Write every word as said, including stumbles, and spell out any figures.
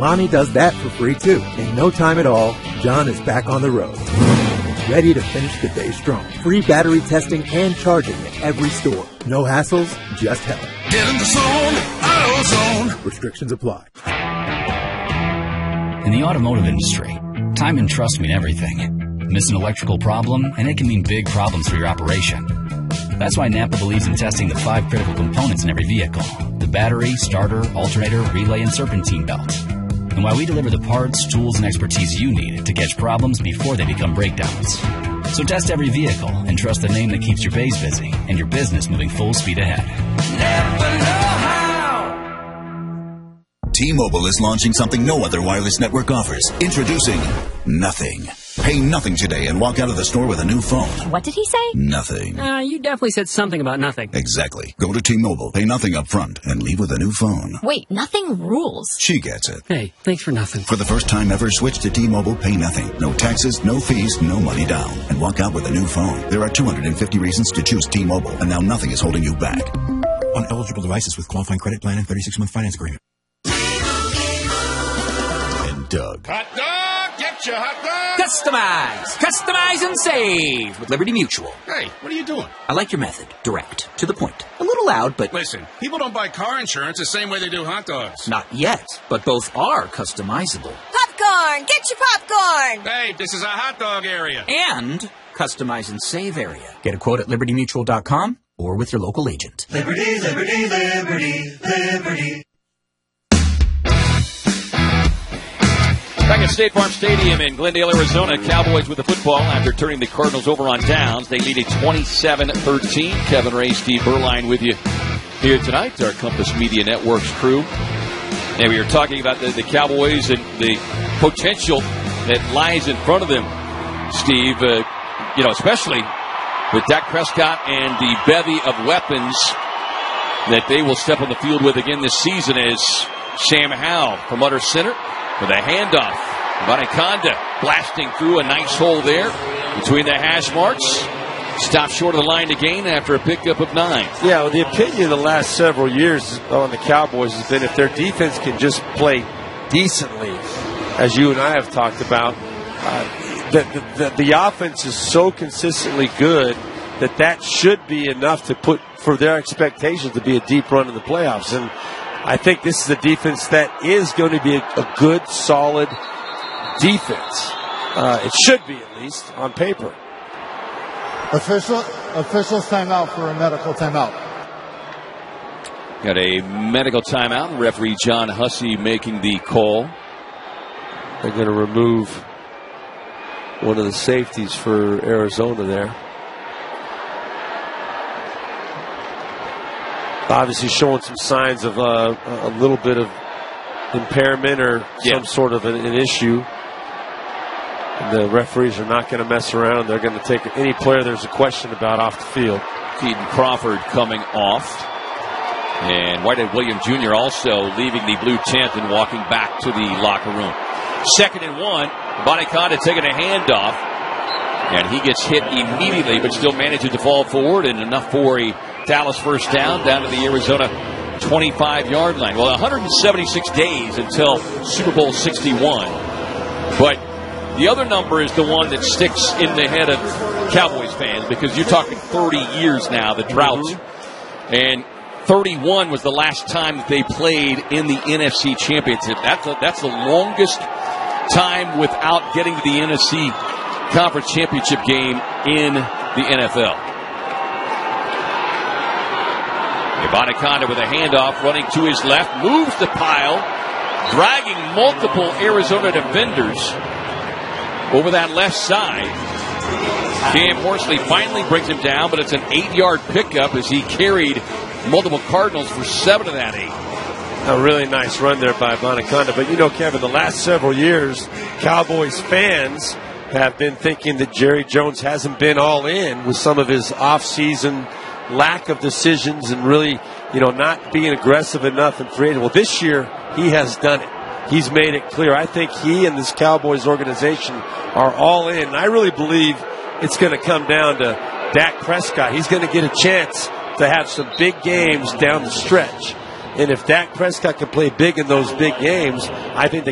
Lonnie does that for free, too. In no time at all, John is back on the road. Ready to finish the day strong. Free battery testing and charging at every store. No hassles, just help. Get in the zone, AutoZone. Restrictions apply. In the automotive industry, time and trust mean everything. Miss an electrical problem, and it can mean big problems for your operation. That's why Napa believes in testing the five critical components in every vehicle: the battery, starter, alternator, relay, and serpentine belt. And why we deliver the parts, tools, and expertise you need to catch problems before they become breakdowns. So test every vehicle and trust the name that keeps your bays busy and your business moving full speed ahead. Never know how. T-Mobile is launching something no other wireless network offers. Introducing Nothing. Pay nothing today and walk out of the store with a new phone. What did he say? Nothing. Uh, you definitely said something about nothing. Exactly. Go to T-Mobile, pay nothing up front, and leave with a new phone. Wait, nothing rules. She gets it. Hey, thanks for nothing. For the first time ever, switch to T-Mobile, pay nothing. No taxes, no fees, no money down. And walk out with a new phone. There are two hundred fifty reasons to choose T-Mobile, and now nothing is holding you back. On eligible devices with qualifying credit plan and thirty-six month finance agreement. And Doug. Hot dog! Get your hot dog! Customize! Customize and save with Liberty Mutual. Hey, what are you doing? I like your method. Direct. To the point. A little loud, but... Listen, people don't buy car insurance the same way they do hot dogs. Not yet, but both are customizable. Popcorn! Get your popcorn! Hey, this is a hot dog area. And customize and save area. Get a quote at liberty mutual dot com or with your local agent. Liberty, liberty, liberty, liberty. Back at State Farm Stadium in Glendale, Arizona, Cowboys with the football after turning the Cardinals over on downs. They lead it twenty-seven thirteen. Kevin Ray, Steve Berline with you here tonight, our Compass Media Networks crew. And we were talking about the, the Cowboys and the potential that lies in front of them, Steve, uh, you know, especially with Dak Prescott and the bevy of weapons that they will step on the field with again this season, as Sam Howell from under center with a handoff. Abanikanda blasting through a nice hole there between the hash marks. Stopped short of the line to gain after a pickup of nine. Yeah, well, the opinion the last several years on the Cowboys has been if their defense can just play decently, as you and I have talked about, uh, the, the, the offense is so consistently good that that should be enough to put for their expectations to be a deep run in the playoffs. And I think this is a defense that is going to be a, a good, solid defense. Uh, it should be, at least, on paper. Official, officials timeout for a medical timeout. Got a medical timeout. Referee John Hussey making the call. They're going to remove one of the safeties for Arizona there. Obviously showing some signs of uh, a little bit of impairment or yeah. some sort of an, an issue. And the referees are not going to mess around. They're going to take any player there's a question about off the field. Keaton Crawford coming off. And Whitehead Williams Junior also leaving the blue tent and walking back to the locker room. Second and one. Abanikanda taking a handoff. And he gets hit immediately, but still manages to fall forward, and enough for a Dallas first down, down to the Arizona twenty-five-yard line. Well, one hundred seventy-six days until Super Bowl sixty-one. But the other number is the one that sticks in the head of Cowboys fans, because you're talking thirty years now, the drought. Mm-hmm. And thirty-one was the last time that they played in the N F C Championship. That's, a, that's the longest time without getting to the N F C Conference Championship game in the N F L. Abanikanda with a handoff, running to his left, moves the pile, dragging multiple Arizona defenders over that left side. Cam Horsley finally brings him down, but it's an eight-yard pickup as he carried multiple Cardinals for seven of that eight. A really nice run there by Abanikanda. But, you know, Kevin, the last several years, Cowboys fans have been thinking that Jerry Jones hasn't been all in with some of his off-season lack of decisions and really, you know, not being aggressive enough and creative. Well, this year, he has done it. He's made it clear. I think he and this Cowboys organization are all in. And I really believe it's going to come down to Dak Prescott. He's going to get a chance to have some big games down the stretch. And if Dak Prescott can play big in those big games, I think the